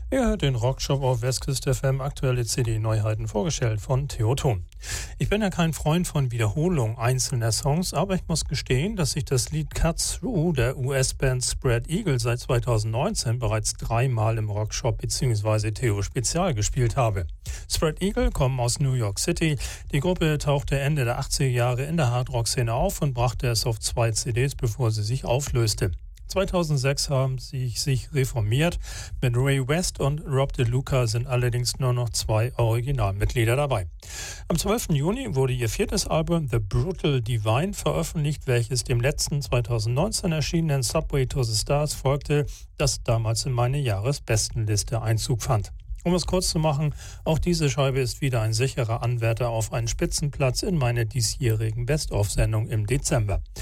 Er hört den Rockshop auf Westküste FM, aktuelle CD-Neuheiten vorgestellt von Theo Thon. Ich bin ja kein Freund von Wiederholung einzelner Songs, aber ich muss gestehen, dass ich das Lied Cut Through der US-Band Spread Eagle seit 2019 bereits 3-mal im Rockshop bzw. Theo Spezial gespielt habe. Spread Eagle kommen aus New York City. Die Gruppe tauchte Ende der 80er Jahre in der Hardrock-Szene auf und brachte es auf 2 CDs, bevor sie sich auflöste. 2006 haben sie sich reformiert. Mit Ray West und Rob DeLuca sind allerdings nur noch 2 Originalmitglieder dabei. Am 12. Juni wurde ihr 4. Album The Brutal Divine veröffentlicht, welches dem letzten 2019 erschienenen Subway to the Stars folgte, das damals in meine Jahresbestenliste Einzug fand. Um es kurz zu machen, auch diese Scheibe ist wieder ein sicherer Anwärter auf einen Spitzenplatz in meiner diesjährigen Best-of-Sendung im Dezember.